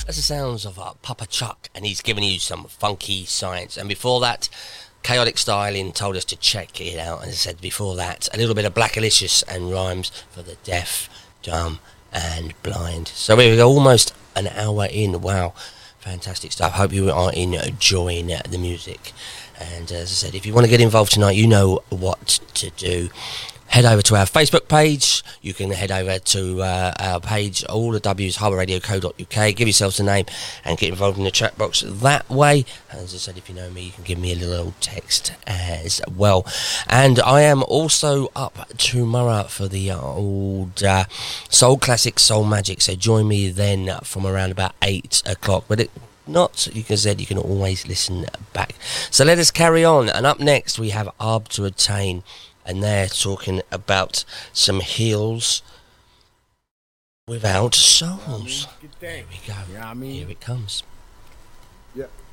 That's the sounds of Papa Chuck, and he's giving you some funky science. And before that, Chaotic Styling told us to check it out. And I said before that, a little bit of Blackalicious and Rhymes for the deaf, dumb, and blind. So here we go, almost an hour in. Wow, fantastic stuff. Hope you are enjoying the music. And as I said, if you want to get involved tonight, you know what to do. Head over to our Facebook page. You can head over to our page, all the W's, harbourradio.co.uk. Give yourselves a name and get involved in the chat box that way. As I said, if you know me, you can give me a little text as well. And I am also up tomorrow for the old Soul Classics, Soul Magic. So join me then from around about 8 o'clock. But not, you can always listen back. So let us carry on. And up next, we have Arb to Attain. And they're talking about some heels without souls. There we go. Here it comes. Yeah.